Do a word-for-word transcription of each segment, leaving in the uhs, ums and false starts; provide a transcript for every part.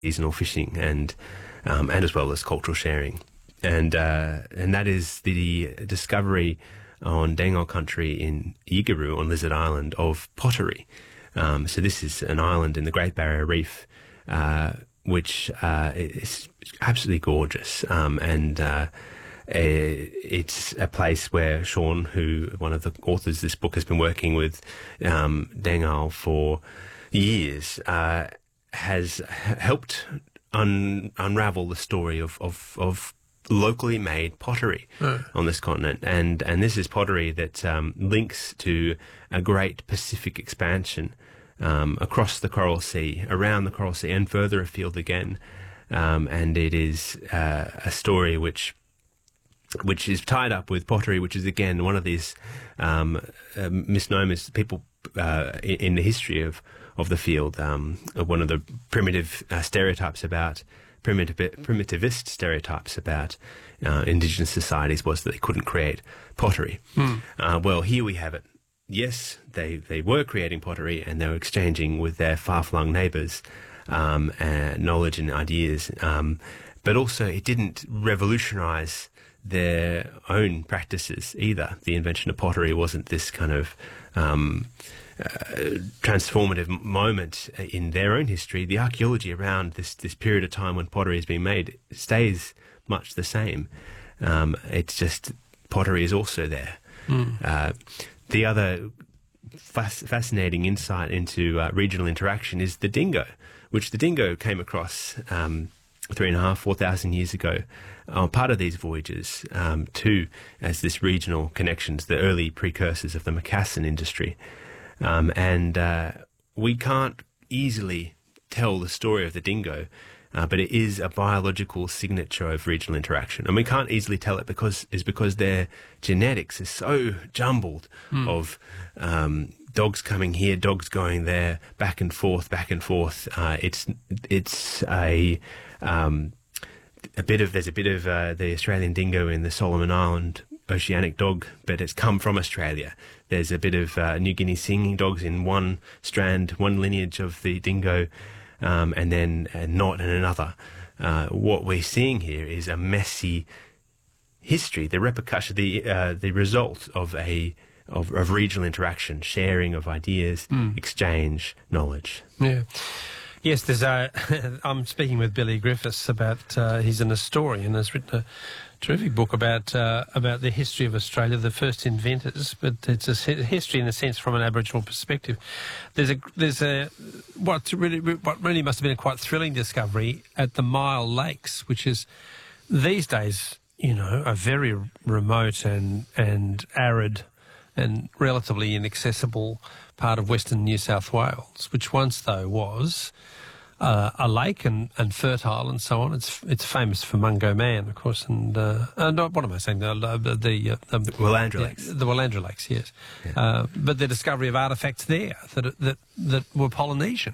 seasonal fishing and um, and as well as cultural sharing. And uh, and that is the discovery on Dangol country in Yigaru on Lizard Island of pottery. Um, so this is an island in the Great Barrier Reef, uh, which uh, is absolutely gorgeous. Um, and uh, it's a place where Sean, who one of the authors of this book, has been working with um, Dangol for years, uh, has helped un unravel the story of, of, of locally made pottery oh. on this continent. And, and this is pottery that um, links to a great Pacific expansion um, across the Coral Sea, around the Coral Sea, and further afield again. Um, and it is uh, a story which which is tied up with pottery, which is, again, one of these um, uh, misnomers people uh, in, in the history of, of the field. Um, one of the primitive uh, stereotypes about, primitive, primitivist stereotypes about uh, Indigenous societies was that they couldn't create pottery. Hmm. Uh, well, here we have it. Yes, they, they were creating pottery, and they were exchanging with their far-flung neighbours um, uh, knowledge and ideas. Um, but also it didn't revolutionise their own practices either. The invention of pottery wasn't this kind of um, uh, transformative moment in their own history. The archaeology around this, this period of time when pottery is being made stays much the same. Um, it's just pottery is also there. Mm. Uh, the other fas fascinating insight into uh, regional interaction is the dingo, which the dingo came across um, three and a half, four thousand years ago, on part of these voyages, um, too, as this regional connections, the early precursors of the Macassan industry. Um, and uh, we can't easily tell the story of the dingo, uh, but it is a biological signature of regional interaction. And we can't easily tell it because is because their genetics is so jumbled mm. of um, dogs coming here, dogs going there, back and forth, back and forth. Uh, it's it's a um, a bit of there's a bit of uh, the Australian dingo in the Solomon Island oceanic dog, but it's come from Australia. There's a bit of uh, New Guinea singing dogs in one strand, one lineage of the dingo, um, and then uh, not in another. Uh, what we're seeing here is a messy history, the repercussion, the uh, the result of a Of, of regional interaction, sharing of ideas, mm. exchange, knowledge. Yeah. Yes, there's a... I'm speaking with Billy Griffiths about... Uh, he's an historian, has written a terrific book about uh, about the history of Australia, the first inventors, but it's a history in a sense from an Aboriginal perspective. There's a... There's a what really, what really must have been a quite thrilling discovery at the Myall Lakes, which is these days, you know, a very remote and, and arid and relatively inaccessible part of Western New South Wales, which once, though, was uh, a lake and, and fertile and so on. It's it's famous for Mungo Man, of course, and uh, uh, no, what am I saying? The the, the, uh, the Willandra yeah, Lakes. The Willandra Lakes, yes. Yeah. Uh, but the discovery of artefacts there that that that were Polynesian.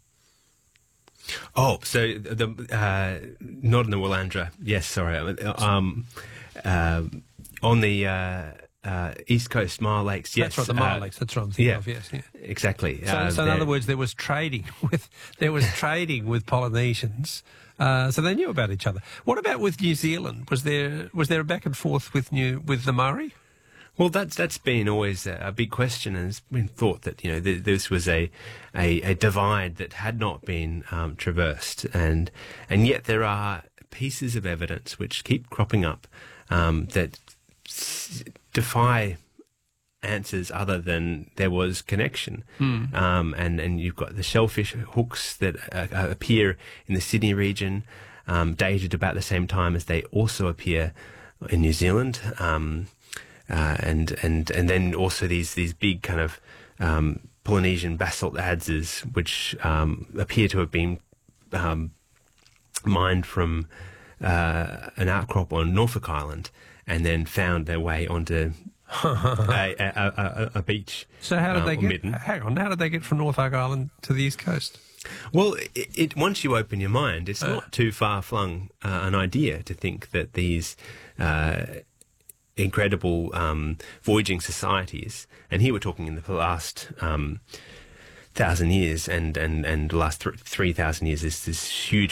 Oh, so the uh, not in the Willandra. Yes, sorry. Um, uh, on the. Uh, Uh, East Coast Myall Lakes, yes. That's right, the Myall uh, Lakes, that's what I'm thinking yeah, of, yes. Yeah. Exactly. So, uh, so in other words, there was trading with there was trading with Polynesians, uh, so they knew about each other. What about with New Zealand? Was there was there a back and forth with New with the Maori? Well, that's that's been always a, a big question, and it's been thought that you know th this was a, a a divide that had not been um, traversed, and and yet there are pieces of evidence which keep cropping up um, that s defy answers other than there was connection. Mm. Um, and, and you've got the shellfish hooks that uh, appear in the Sydney region, um, dated about the same time as they also appear in New Zealand. Um, uh, and, and, and then also these, these big kind of um, Polynesian basalt adzes, which um, appear to have been um, mined from uh, an outcrop on Norfolk Island, and then found their way onto a, a, a, a beach. So how did uh, they get? midden. Hang on, how did they get from Norfolk Island to the east coast? Well, it, it once you open your mind, it's uh, not too far flung uh, an idea to think that these uh, incredible um, voyaging societies, and here we're talking in the last um, thousand years, and and and the last th three thousand years, is this huge